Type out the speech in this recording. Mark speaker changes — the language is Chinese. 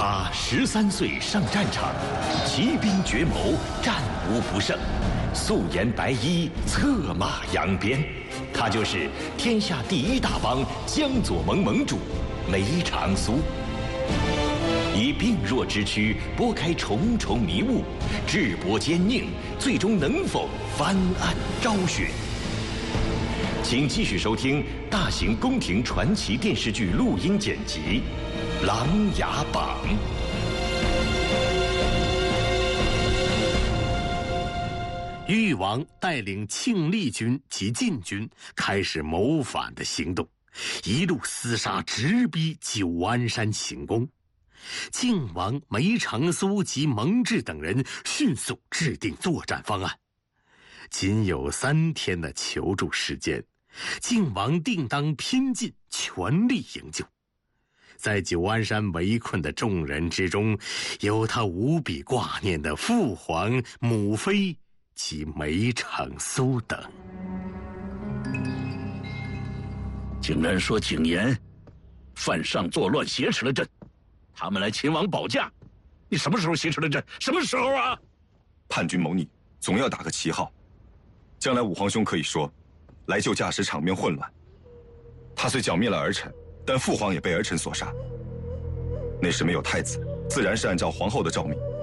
Speaker 1: 他13岁上战场，骑兵绝谋，战无不胜，素颜白衣，策马扬鞭。他就是天下第一大帮江左盟盟主梅长苏。以病弱之躯拨开重重迷雾，智搏坚宁，最终能否翻案昭雪？请继续收听大型宫廷传奇电视剧录音剪辑《琅琊榜》。
Speaker 2: 誉王带领庆历军及禁军开始谋反的行动，一路厮杀，直逼九安山行宫。靖王梅长苏及蒙挚等人迅速制定作战方案。仅有3天的求助时间，靖王定当拼尽全力营救。在九安山围困的众人之中，有他无比挂念的父皇、母妃及梅长苏等。
Speaker 3: 竟然说景琰犯上作乱，挟持了朕，他们来秦王保驾，你什么时候挟持了朕？什么时候啊？
Speaker 4: 叛军谋逆，总要打个旗号。将来武皇兄可以说，来救驾时场面混乱。他虽剿灭了儿臣，但父皇也被儿臣所杀。那时没有太子，自然是按照皇后的诏命，